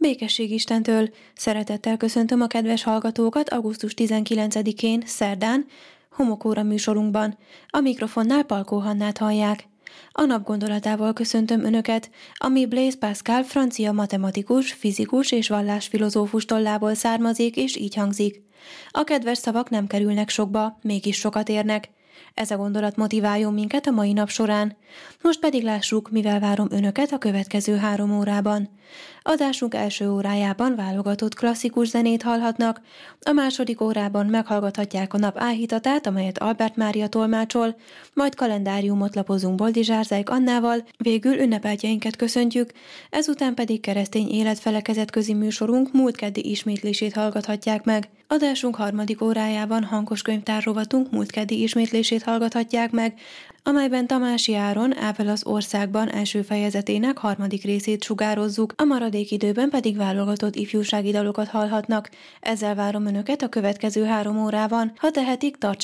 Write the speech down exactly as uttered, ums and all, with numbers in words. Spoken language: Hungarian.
Békesség Istentől! Szeretettel köszöntöm a kedves hallgatókat augusztus tizenkilencedikén, szerdán, Homokóra műsorunkban. A mikrofonnál Palkó Hannát hallják. A nap gondolatával köszöntöm Önöket, ami Blaise Pascal francia matematikus, fizikus és vallásfilozófus tollából származik, és így hangzik. A kedves szavak nem kerülnek sokba, mégis sokat érnek. Ez a gondolat motiváljon minket a mai nap során. Most pedig lássuk, mivel várom Önöket a következő három órában. Adásunk első órájában válogatott klasszikus zenét hallhatnak, a második órában meghallgathatják a nap áhítatát, amelyet Albert Mária tolmácsol, majd kalendáriumot lapozunk Boldizsár Zajk Annával, végül ünnepeltjeinket köszöntjük, ezután pedig keresztény életfelekezetközi műsorunk múlt keddi ismétlését hallgathatják meg. Adásunk harmadik órájában hangos könyvtár rovatunk múlt keddi ismétlését hallgathatják meg, amelyben Tamási Áron Ável az országban első fejezetének harmadik részét sugározzuk, a maradék időben pedig válogatott ifjúsági dalokat hallhatnak. Ezzel várom Önöket a következő három órában. Ha tehetik, tartsanak